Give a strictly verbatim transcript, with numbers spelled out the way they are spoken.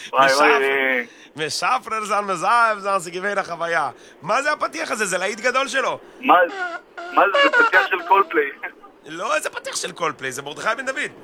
וואי וואי. משפרר זן מזהב זן זה גבין החוויה. מה זה הפתיח הזה? זה להיט גדול שלו. מה מה זה? זה פתיח של קולפליי. לא, איזה פתיח של קולפליי, זה מרדכי בן דוד.